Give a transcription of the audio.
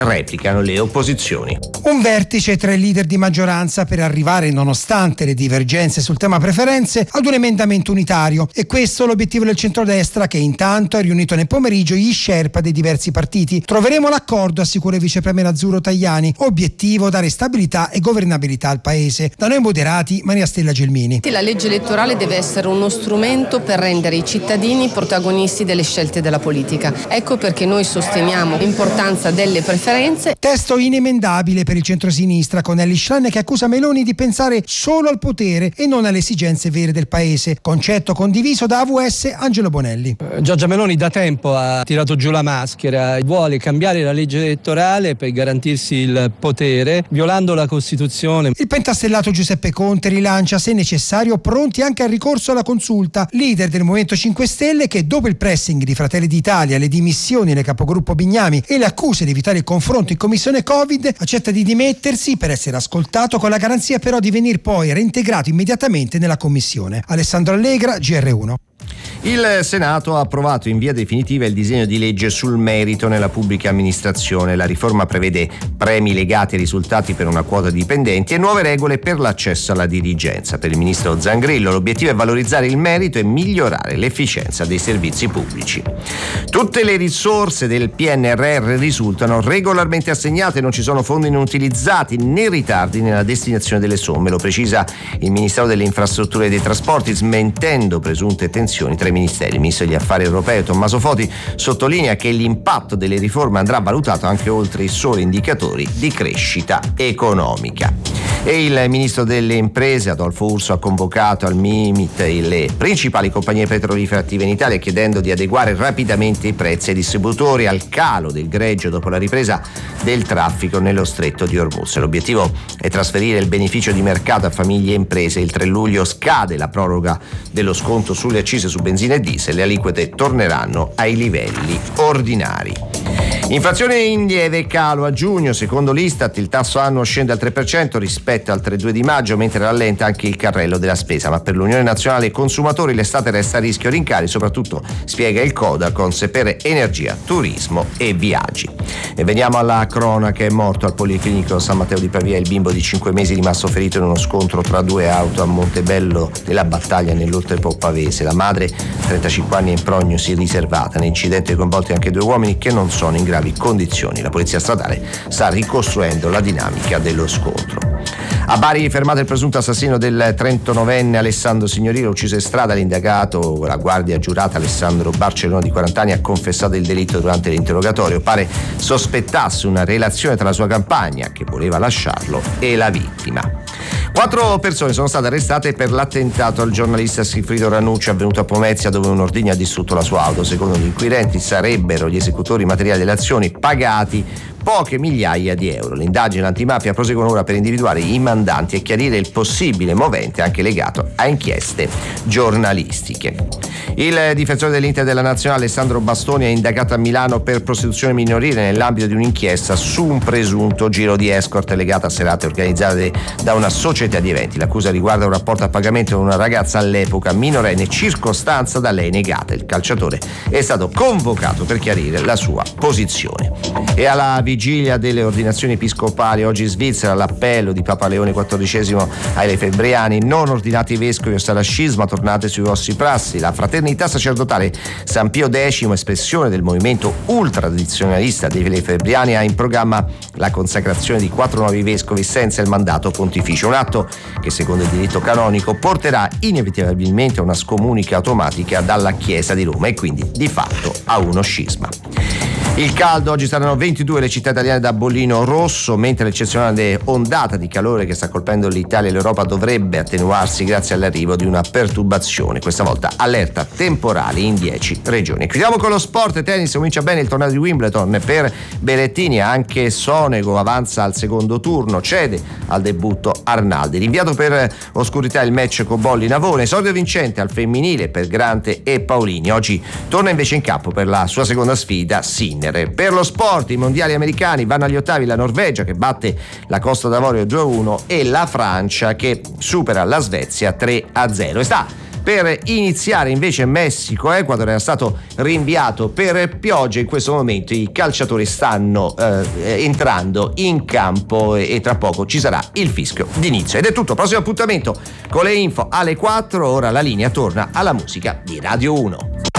replicano le opposizioni. Un vertice tra i leader di maggioranza per arrivare, nonostante le divergenze sul tema preferenze, ad un emendamento unitario. E questo è l'obiettivo del centrodestra, che intanto ha riunito nel pomeriggio gli sherpa dei diversi partiti. Troveremo l'accordo, assicura il vice premier Azzurro Tajani. Obiettivo: dare stabilità e governabilità al paese. Da noi moderati, Maria Stella Gelmini. La legge elettorale deve essere uno strumento per rendere i cittadini protagonisti delle scelte della politica. Ecco perché noi sosteniamo l'importanza delle preferenze. Testo inemendabile per il centrosinistra, con Elly Schlein che accusa Meloni di pensare solo al potere e non alle esigenze vere del paese. Concetto condiviso da AVS Angelo Bonelli. Giorgia Meloni da tempo ha tirato giù la maschera, vuole cambiare la legge elettorale per garantirsi il potere, violando la Costituzione. Il pentastellato Giuseppe Conte rilancia, se necessario, pronti anche al ricorso alla consulta. Leader del Movimento 5 Stelle che, dopo il pressing di Fratelli d'Italia, le dimissioni del capogruppo Bignami e le accuse di evitare il confronto in commissione Covid, accetta di dimettersi per essere ascoltato, con la garanzia però di venir poi reintegrato immediatamente nella commissione. Alessandro Allegra, GR1. Il Senato ha approvato in via definitiva il disegno di legge sul merito nella pubblica amministrazione. La riforma prevede premi legati ai risultati per una quota di dipendenti e nuove regole per l'accesso alla dirigenza. Per il ministro Zangrillo l'obiettivo è valorizzare il merito e migliorare l'efficienza dei servizi pubblici. Tutte le risorse del PNRR risultano regolarmente assegnate, non ci sono fondi non utilizzati né ritardi nella destinazione delle somme, lo precisa il Ministero delle Infrastrutture e dei Trasporti, smentendo presunte tensioni tra i ministeri. Il ministro degli Affari Europei Tommaso Foti sottolinea che l'impatto delle riforme andrà valutato anche oltre i soli indicatori di crescita economica. E il ministro delle Imprese Adolfo Urso ha convocato al Mimit le principali compagnie petrolifere attive in Italia, chiedendo di adeguare rapidamente i prezzi ai distributori al calo del greggio dopo la ripresa del traffico nello stretto di Hormuz. L'obiettivo è trasferire il beneficio di mercato a famiglie e imprese. Il 3 luglio scade la proroga dello sconto sulle accise su benzina e diesel, le aliquote torneranno ai livelli ordinari. Inflazione in lieve calo a giugno, secondo l'Istat il tasso annuo scende al 3% rispetto al 3,2 di maggio, mentre rallenta anche il carrello della spesa, ma per l'Unione Nazionale Consumatori l'estate resta a rischio rincari, soprattutto spiega il Codacons per energia, turismo e viaggi. E veniamo alla cronaca. È morto al Policlinico San Matteo di Pavia il bimbo di 5 mesi rimasto ferito in uno scontro tra due auto a Montebello della Battaglia nell'Oltrepo Pavese. La madre, 35 anni, è in prognosi riservata. Nell'incidente coinvolti anche due uomini che non sono in gravi condizioni. La polizia stradale sta ricostruendo la dinamica dello scontro. A Bari fermato il presunto assassino del 39enne Alessandro Signorino, ucciso in strada. L'indagato, la guardia giurata Alessandro Barcellona, di 40 anni, ha confessato il delitto durante l'interrogatorio. Pare sospettasse una relazione tra la sua compagna, che voleva lasciarlo, e la vittima. 4 persone sono state arrestate per l'attentato al giornalista Sigfrido Ranucci avvenuto a Pomezia, dove un ordigno ha distrutto la sua auto. Secondo gli inquirenti sarebbero gli esecutori materiali delle azioni pagati poche migliaia di euro. Le indagini antimafia proseguono ora per individuare i mandanti e chiarire il possibile movente anche legato a inchieste giornalistiche. Il difensore dell'Inter della Nazionale Alessandro Bastoni è indagato a Milano per prostituzione minorile nell'ambito di un'inchiesta su un presunto giro di escort legato a serate organizzate da una società di eventi. L'accusa riguarda un rapporto a pagamento con una ragazza all'epoca minorenne, circostanza da lei negata. Il calciatore è stato convocato per chiarire la sua posizione. E alla vigilia delle ordinazioni episcopali oggi in Svizzera, l'appello di Papa Leone XIV ai lefebbriani: non ordinate i vescovi o stare a scisma, tornate sui vostri prassi. La fraternità sacerdotale San Pio X, espressione del movimento ultradizionalista dei lefebbriani, ha in programma la consacrazione di 4 nuovi vescovi senza il mandato pontificio, un atto che secondo il diritto canonico porterà inevitabilmente a una scomunica automatica dalla Chiesa di Roma e quindi di fatto a uno scisma. Il caldo, oggi saranno 22 le città italiane da bollino rosso, mentre l'eccezionale ondata di calore che sta colpendo l'Italia e l'Europa dovrebbe attenuarsi grazie all'arrivo di una perturbazione, questa volta allerta temporale in 10 regioni. Chiudiamo con lo sport e tennis. Comincia bene il torneo di Wimbledon per Berrettini, anche Sonego avanza al secondo turno, cede al debutto Arnaldi. Rinviato per oscurità il match Cobolli-Navone, esordio vincente al femminile per Grante e Paolini. Oggi torna invece in campo per la sua seconda sfida Sinner. Per lo sport, i mondiali americani vanno agli ottavi, la Norvegia che batte la Costa d'Avorio 2-1 e la Francia che supera la Svezia 3-0. E sta per iniziare invece Messico-Ecuador. Era stato rinviato per pioggia. In questo momento i calciatori stanno entrando in campo e tra poco ci sarà il fischio d'inizio. Ed è tutto, prossimo appuntamento con le info alle 4. Ora la linea torna alla musica di Radio 1.